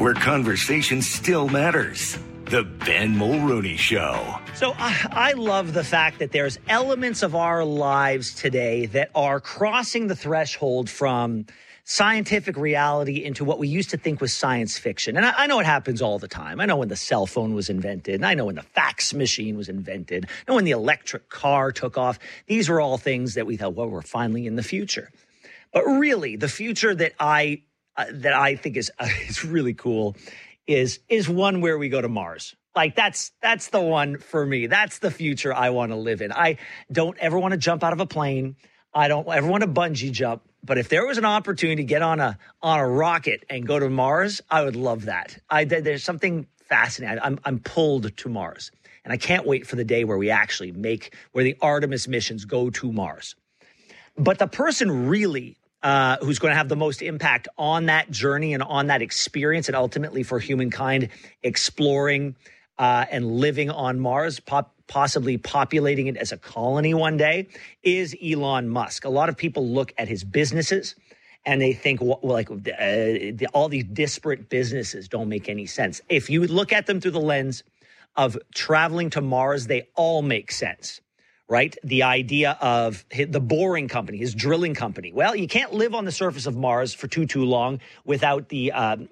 where conversation still matters. The Ben Mulrooney Show. So I love the fact that there's elements of our lives today that are crossing the threshold from scientific reality into what we used to think was science fiction. And I know it happens all the time. I know when the cell phone was invented, and I know when the fax machine was invented, I know when the electric car took off. These were all things that we thought, well, we're finally in the future. But really, the future that I think is really cool is one where we go to Mars. Like that's the one for me. That's the future I want to live in. I don't ever want to jump out of a plane. I don't ever want to bungee jump. But if there was an opportunity to get on a rocket and go to Mars, I would love that. There's something fascinating. I'm pulled to Mars, and I can't wait for the day where we actually where the Artemis missions go to Mars. But the person really who's going to have the most impact on that journey and on that experience, and ultimately for humankind exploring and living on Mars, possibly populating it as a colony one day, is Elon Musk. A lot of people look at his businesses and they think, all these disparate businesses don't make any sense. If you look at them through the lens of traveling to Mars, they all make sense. Right? The idea of the Boring Company, his drilling company. Well, you can't live on the surface of Mars for too long without the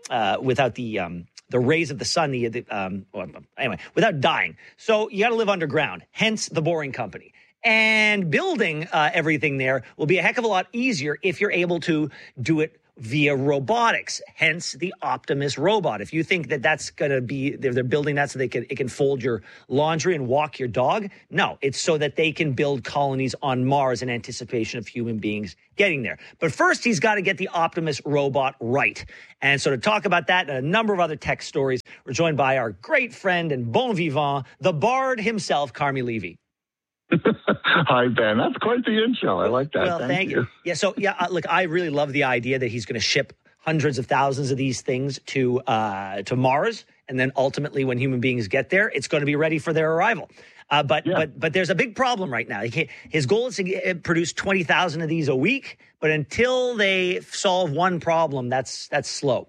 rays of the sun. Without dying. So you got to live underground. Hence the Boring Company. And building everything there will be a heck of a lot easier if you're able to do it via robotics, hence the Optimus robot. If you think that that's going to be, they're building that so it can fold your laundry and walk your dog. No, it's so that they can build colonies on Mars in anticipation of human beings getting there. But first, he's got to get the Optimus robot right. And so to talk about that and a number of other tech stories, we're joined by our great friend and bon vivant, the bard himself, Carmi Levy. Hi, Ben. That's quite the intro. I like that. Well, thank you. Yeah, so, look, I really love the idea that he's going to ship hundreds of thousands of these things to Mars, and then ultimately when human beings get there, it's going to be ready for their arrival. But there's a big problem right now. His goal is to produce 20,000 of these a week, but until they solve one problem, that's slow.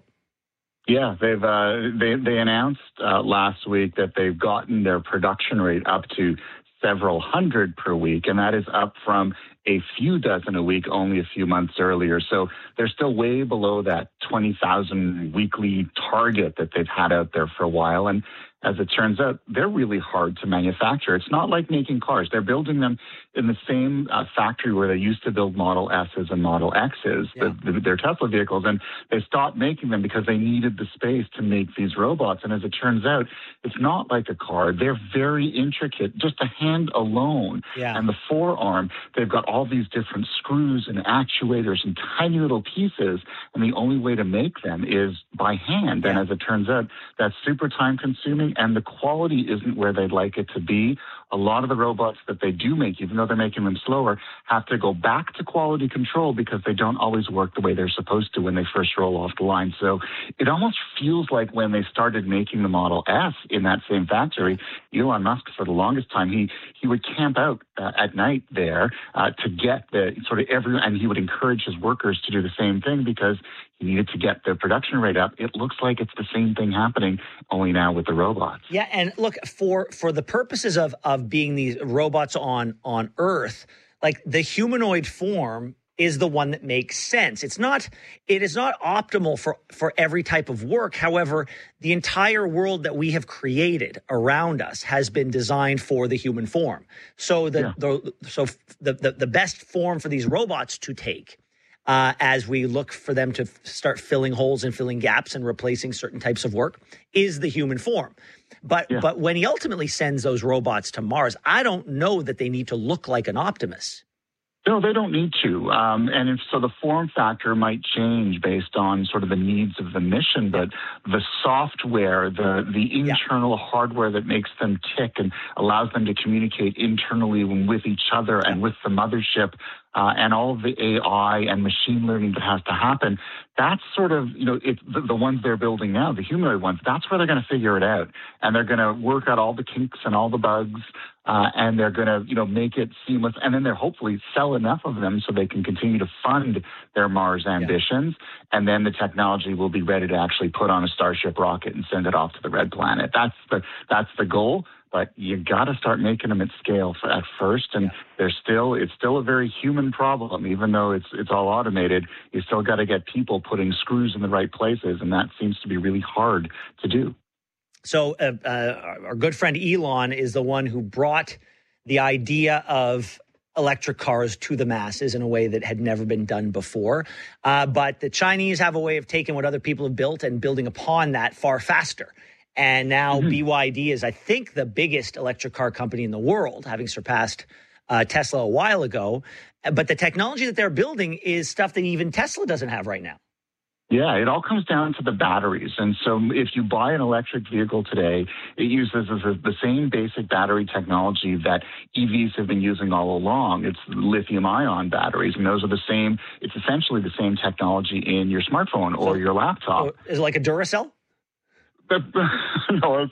Yeah, they announced last week that they've gotten their production rate up to several hundred per week, and that is up from a few dozen a week only a few months earlier. So they're still way below that 20,000 weekly target that they've had out there for a while. And as it turns out, they're really hard to manufacture. It's not like making cars. They're building them in the same factory where they used to build Model S's and Model X's, their Tesla vehicles. And they stopped making them because they needed the space to make these robots. And as it turns out, it's not like a car. They're very intricate. Just the hand alone and the forearm, they've got all these different screws and actuators and tiny little pieces. And the only way to make them is by hand. Yeah. And as it turns out, that's super time consuming. And the quality isn't where they'd like it to be. A lot of the robots that they do make, even though they're making them slower, have to go back to quality control because they don't always work the way they're supposed to when they first roll off the line. So it almost feels like when they started making the Model S in that same factory, Elon Musk, for the longest time, he would camp out at night there to get the sort of and he would encourage his workers to do the same thing because he needed to get the production rate up. It looks like it's the same thing happening, only now with the robots. Yeah, and look, for the purposes of being these robots on Earth, like the humanoid form is the one that makes sense. It is not optimal for every type of work. However, the entire world that we have created around us has been designed for the human form. So the best form for these robots to take as we look for them to start filling holes and filling gaps and replacing certain types of work is the human form. But when he ultimately sends those robots to Mars, I don't know that they need to look like an Optimus. No, they don't need to. So the form factor might change based on sort of the needs of the mission, but the software, the internal hardware that makes them tick and allows them to communicate internally with each other and with the mothership, and all of the AI and machine learning that has to happen, that's sort of, it's the ones they're building now, the humanoid ones, that's where they're going to figure it out. And they're going to work out all the kinks and all the bugs, and they're going to, make it seamless. And then they'll hopefully sell enough of them so they can continue to fund their Mars ambitions. Yeah. And then the technology will be ready to actually put on a Starship rocket and send it off to the Red Planet. That's the goal. But you got to start making them at scale at first, and it's still a very human problem. Even though it's all automated, you still got to get people putting screws in the right places, and that seems to be really hard to do. So our good friend Elon is the one who brought the idea of electric cars to the masses in a way that had never been done before. But the Chinese have a way of taking what other people have built and building upon that far faster. And now BYD is, I think, the biggest electric car company in the world, having surpassed Tesla a while ago. But the technology that they're building is stuff that even Tesla doesn't have right now. Yeah, it all comes down to the batteries. And so if you buy an electric vehicle today, it uses the same basic battery technology that EVs have been using all along. It's lithium-ion batteries, and those are it's essentially the same technology in your smartphone or your laptop. Is it like a Duracell? No,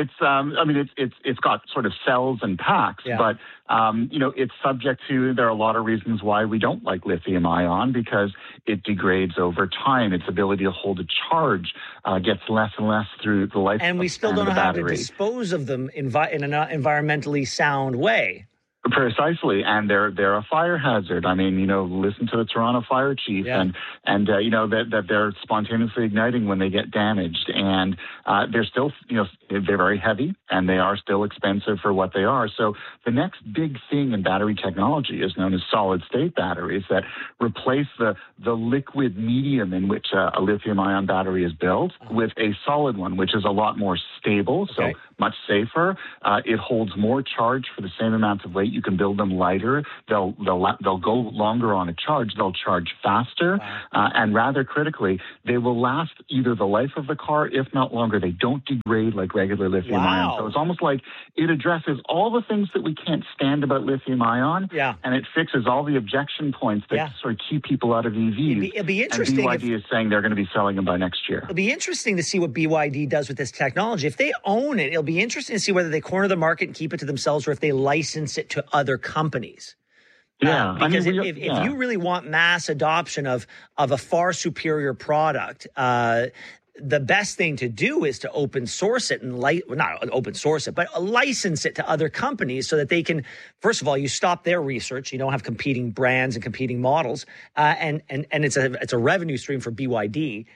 it's got sort of cells and packs, but it's subject to. There are a lot of reasons why we don't like lithium ion, because it degrades over time. Its ability to hold a charge gets less and less through the life. And we still don't know how to dispose of them in an environmentally sound way. Precisely, and they're a fire hazard. I mean, listen to the Toronto fire chief, and that they're spontaneously igniting when they get damaged, and they're still, they're very heavy, and they are still expensive for what they are. So the next big thing in battery technology is known as solid-state batteries that replace the liquid medium in which a lithium-ion battery is built with a solid one, which is a lot more stable, so much safer. It holds more charge for the same amount of weight. You can build them lighter. They'll go longer on a charge. They'll charge faster, and rather critically, they will last either the life of the car, if not longer. They don't degrade like regular lithium ion. So it's almost like it addresses all the things that we can't stand about lithium ion, and it fixes all the objection points that sort of keep people out of EVs. It'll be interesting. And BYD is saying they're going to be selling them by next year. It'll be interesting to see what BYD does with this technology. If they own it, it'll be interesting to see whether they corner the market and keep it to themselves, or if they license it to other companies. Because if you really want mass adoption of a far superior product, the best thing to do is to open source it and not open source it, but license it to other companies so that they can, first of all, you stop their research. You don't have competing brands and competing models. And it's a revenue stream for BYD.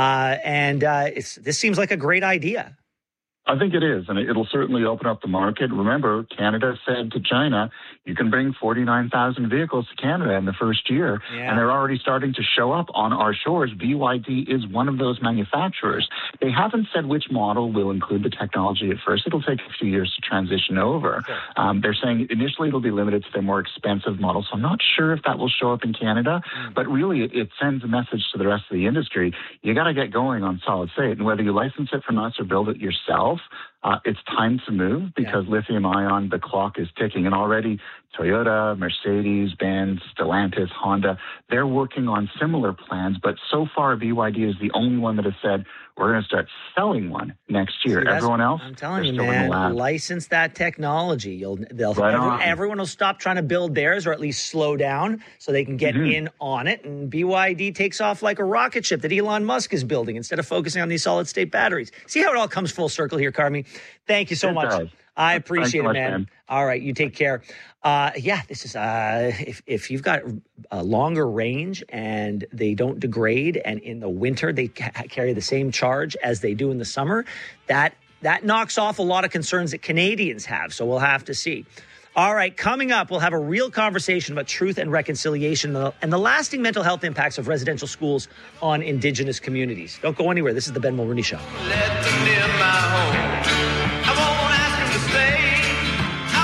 This seems like a great idea. I think it is, and it'll certainly open up the market. Remember, Canada said to China, you can bring 49,000 vehicles to Canada in the first year, and they're already starting to show up on our shores. BYD is one of those manufacturers. They haven't said which model will include the technology at first. It'll take a few years to transition over. They're saying initially it'll be limited to their more expensive models, so I'm not sure if that will show up in Canada, but really it sends a message to the rest of the industry. You got to get going on solid state, and whether you license it from us or build it yourself, it's time to move, because lithium ion, the clock is ticking. And already Toyota, Mercedes-Benz, Stellantis, Honda, they're working on similar plans. But so far, BYD is the only one that has said, we're going to start selling one next year. Everyone else, I'm telling you, man, license that technology. Everyone will stop trying to build theirs, or at least slow down so they can get in on it. And BYD takes off like a rocket ship that Elon Musk is building instead of focusing on these solid state batteries. See how it all comes full circle here, Carmi? Thank you so much. I appreciate it, man. All right, you take care. This is if you've got a longer range and they don't degrade, and in the winter they carry the same charge as they do in the summer, that knocks off a lot of concerns that Canadians have. So we'll have to see. All right, coming up, we'll have a real conversation about truth and reconciliation and the lasting mental health impacts of residential schools on Indigenous communities. Don't go anywhere. This is the Ben Mulroney Show. Let them near my home. I won't ask them to stay.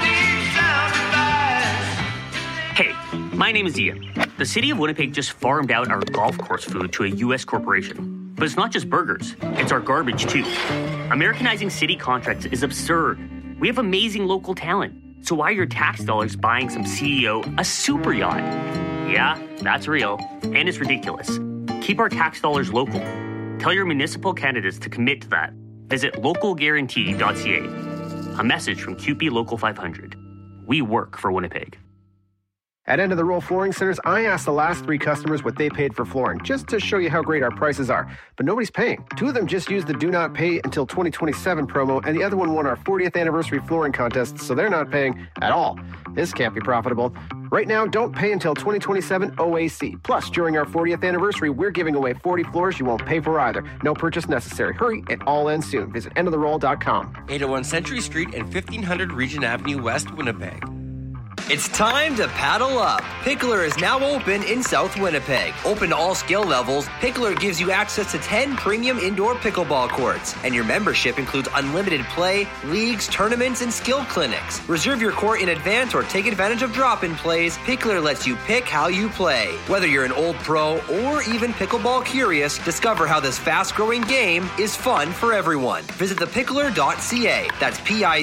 I won't need sound advice. Hey, my name is Ian. The city of Winnipeg just farmed out our golf course food to a U.S. corporation. But it's not just burgers. It's our garbage, too. Americanizing city contracts is absurd. We have amazing local talent. So why are your tax dollars buying some CEO a super yacht? Yeah, that's real, and it's ridiculous. Keep our tax dollars local. Tell your municipal candidates to commit to that. Visit localguarantee.ca. A message from CUPE Local 500. We work for Winnipeg. At End of the Roll Flooring Centers, I asked the last 3 customers what they paid for flooring, just to show you how great our prices are. But nobody's paying. 2 of them just used the Do Not Pay Until 2027 promo, and the other one won our 40th anniversary flooring contest, so they're not paying at all. This can't be profitable. Right now, don't pay until 2027 OAC. Plus, during our 40th anniversary, we're giving away 40 floors you won't pay for either. No purchase necessary. Hurry, it all ends soon. Visit endoftheroll.com. 801 Century Street and 1500 Regent Avenue West, Winnipeg. It's time to paddle up. Pickler is now open in South Winnipeg. Open to all skill levels, Pickler gives you access to 10 premium indoor pickleball courts. And your membership includes unlimited play, leagues, tournaments, and skill clinics. Reserve your court in advance or take advantage of drop-in plays. Pickler lets you pick how you play. Whether you're an old pro or even pickleball curious, discover how this fast-growing game is fun for everyone. Visit thepickler.ca. That's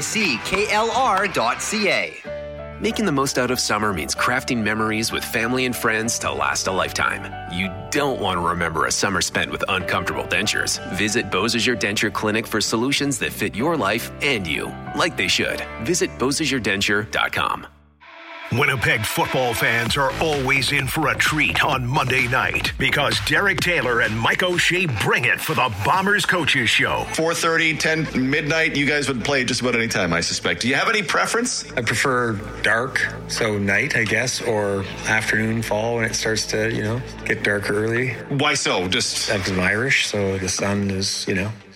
PICKLR.ca. Making the most out of summer means crafting memories with family and friends to last a lifetime. You don't want to remember a summer spent with uncomfortable dentures. Visit Beausejour Denture Clinic for solutions that fit your life and you, like they should. Visit BeausejourDenture.com. Winnipeg football fans are always in for a treat on Monday night because Derek Taylor and Mike O'Shea bring it for the Bombers Coaches Show. 4:30, 10, midnight, you guys would play just about any time, I suspect. Do you have any preference? I prefer dark, so night, I guess, or afternoon, fall when it starts to, get dark early. Why so? Just because I'm Irish, so the sun is,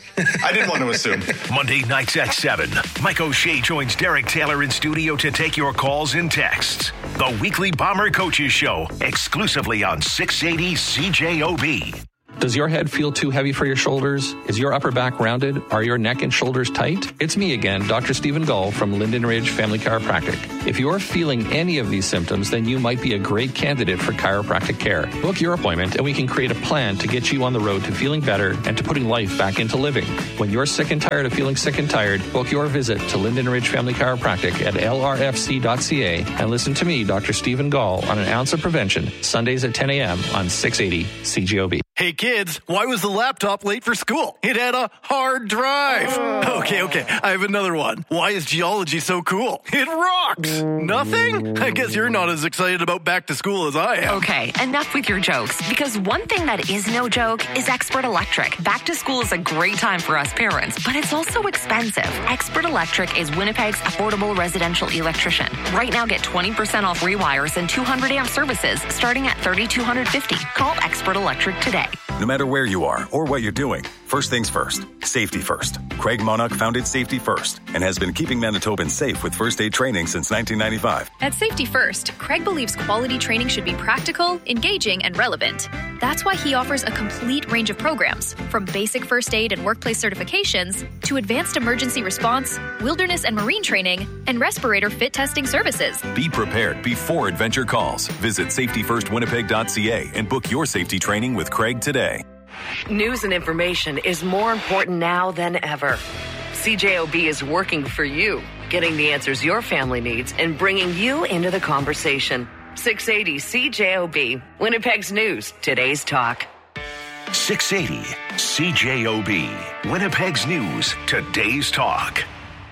I didn't want to assume. Monday nights at 7. Mike O'Shea joins Derek Taylor in studio to take your calls and texts. The weekly Bomber Coaches Show, exclusively on 680 CJOB. Does your head feel too heavy for your shoulders? Is your upper back rounded? Are your neck and shoulders tight? It's me again, Dr. Stephen Gull from Linden Ridge Family Chiropractic. If you're feeling any of these symptoms, then you might be a great candidate for chiropractic care. Book your appointment and we can create a plan to get you on the road to feeling better and to putting life back into living. When you're sick and tired of feeling sick and tired, book your visit to Linden Ridge Family Chiropractic at lrfc.ca and listen to me, Dr. Stephen Gull, on An Ounce of Prevention, Sundays at 10 a.m. on 680 CJOB. Hey kids, why was the laptop late for school? It had a hard drive. Okay, I have another one. Why is geology so cool? It rocks. Nothing? I guess you're not as excited about back to school as I am. Okay, enough with your jokes, because one thing that is no joke is Expert Electric. Back to school is a great time for us parents, but it's also expensive. Expert Electric is Winnipeg's affordable residential electrician. Right now, get 20% off rewires and 200 amp services starting at $3,250. Call Expert Electric today. No matter where you are or what you're doing, first things first, safety first. Craig Monarch founded Safety First and has been keeping Manitobans safe with first aid training since 1995. At Safety First, Craig believes quality training should be practical, engaging, and relevant. That's why he offers a complete range of programs, from basic first aid and workplace certifications to advanced emergency response, wilderness and marine training, and respirator fit testing services. Be prepared before adventure calls. Visit safetyfirstwinnipeg.ca and book your safety training with Craig today. News and information is more important now than ever. CJOB is working for you, getting the answers your family needs and bringing you into the conversation. 680 CJOB, Winnipeg's news, today's talk. 680 CJOB, Winnipeg's news, today's talk.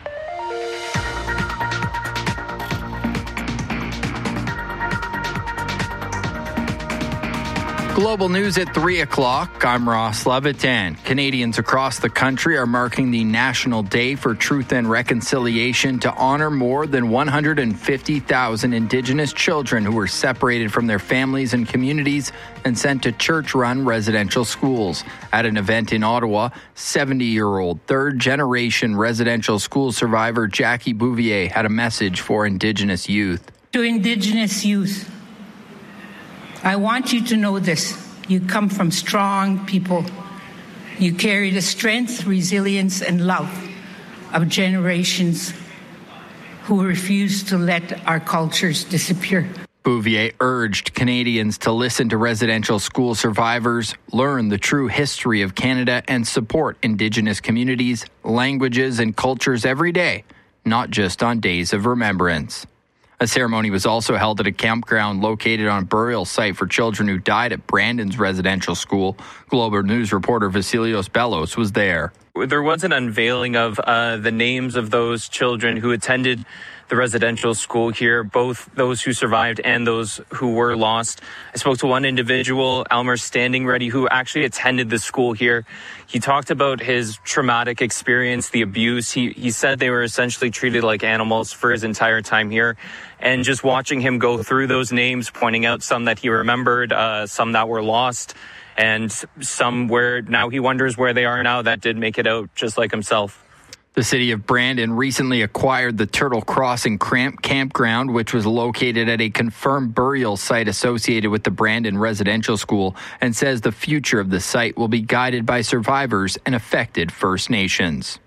Global news at 3 o'clock. I'm Ross Levitan. Canadians across the country are marking the National Day for Truth and Reconciliation to honor more than 150,000 Indigenous children who were separated from their families and communities and sent to church-run residential schools. At an event in Ottawa, 70-year-old third-generation residential school survivor Jackie Bouvier had a message for Indigenous youth. To Indigenous youth, I want you to know this. You come from strong people. You carry the strength, resilience, and love of generations who refuse to let our cultures disappear. Bouvier urged Canadians to listen to residential school survivors, learn the true history of Canada, and support Indigenous communities, languages, and cultures every day, not just on days of remembrance. A ceremony was also held at a campground located on a burial site for children who died at Brandon's residential school. Global News reporter Vasilios Bellos was there. There was an unveiling of the names of those children who attended the residential school here, both those who survived and those who were lost. I spoke to one individual, Elmer Standing Ready, who actually attended the school here. He talked about his traumatic experience, the abuse. He said they were essentially treated like animals for his entire time here. And just watching him go through those names, pointing out some that he remembered, some that were lost, and some where now he wonders where they are now that did make it out, just like himself. The city of Brandon recently acquired the Turtle Crossing campground, which was located at a confirmed burial site associated with the Brandon Residential School, and says the future of the site will be guided by survivors and affected First Nations.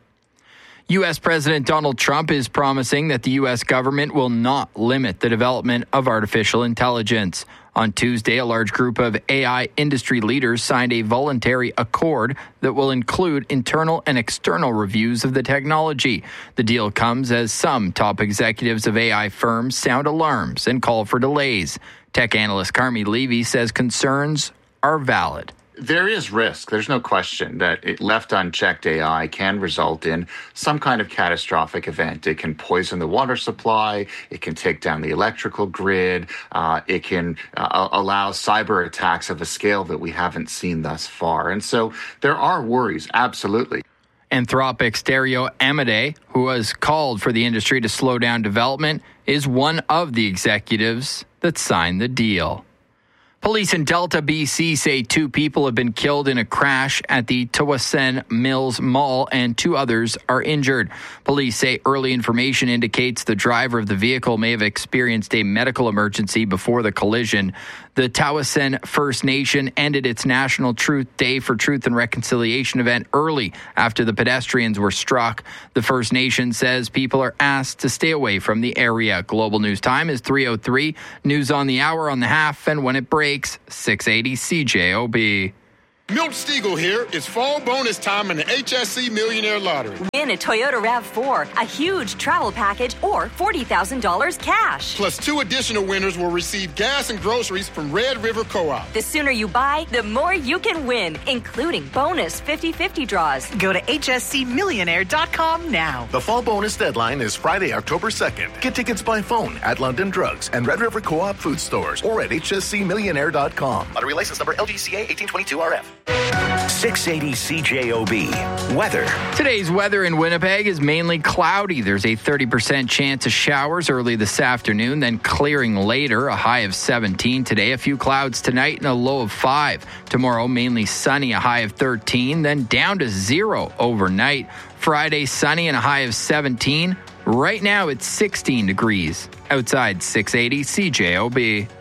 U.S. President Donald Trump is promising that the U.S. government will not limit the development of artificial intelligence. On Tuesday, a large group of AI industry leaders signed a voluntary accord that will include internal and external reviews of the technology. The deal comes as some top executives of AI firms sound alarms and call for delays. Tech analyst Carmi Levy says concerns are valid. There is risk. There's no question that it left unchecked, AI can result in some kind of catastrophic event. It can poison the water supply. It can take down the electrical grid. It can allow cyber attacks of a scale that we haven't seen thus far. And so there are worries, absolutely. Anthropic's Dario Amodei, who has called for the industry to slow down development, is one of the executives that signed the deal. Police in Delta, BC say 2 people have been killed in a crash at the Tawasen Mills Mall and 2 others are injured. Police say early information indicates the driver of the vehicle may have experienced a medical emergency before the collision. The Tawasen First Nation ended its National Truth Day for Truth and Reconciliation event early after the pedestrians were struck. The First Nation says people are asked to stay away from the area. Global News Time is 3:03. News on the hour, on the half, and when it breaks, 680 CJOB. Milt Stegall here. It's fall bonus time in the HSC Millionaire Lottery. Win a Toyota RAV4, a huge travel package, or $40,000 cash. Plus 2 additional winners will receive gas and groceries from Red River Co-op. The sooner you buy, the more you can win, including bonus 50-50 draws. Go to hscmillionaire.com now. The fall bonus deadline is Friday, October 2nd. Get tickets by phone at London Drugs and Red River Co-op food stores or at hscmillionaire.com. Lottery license number LGCA 1822RF. 680 CJOB. Weather. Today's weather in Winnipeg is mainly cloudy. There's a 30% chance of showers early this afternoon, then clearing later. A high of 17 today. A few clouds tonight and a low of 5. Tomorrow, mainly sunny, a high of 13, then down to 0 overnight. Friday, sunny and a high of 17. Right now, it's 16 degrees. Outside, 680 CJOB.